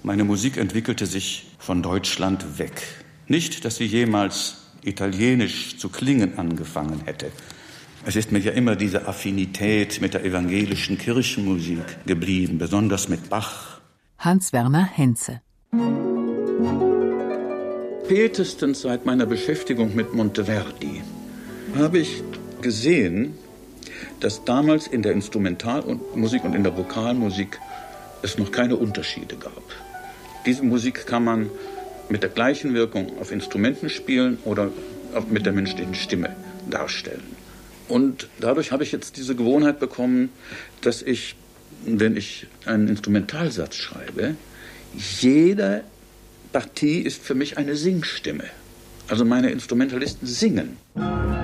Meine Musik entwickelte sich von Deutschland weg. Nicht, dass sie jemals italienisch zu klingen angefangen hätte. Es ist mir ja immer diese Affinität mit der evangelischen Kirchenmusik geblieben, besonders mit Bach. Hans-Werner Henze. Spätestens seit meiner Beschäftigung mit Monteverdi habe ich gesehen, dass damals in der Instrumentalmusik und in der Vokalmusik es noch keine Unterschiede gab. Diese Musik kann man mit der gleichen Wirkung auf Instrumenten spielen oder mit der menschlichen Stimme darstellen. Und dadurch habe ich jetzt diese Gewohnheit bekommen, dass ich, wenn ich einen Instrumentalsatz schreibe, jede Partie ist für mich eine Singstimme. Also meine Instrumentalisten singen.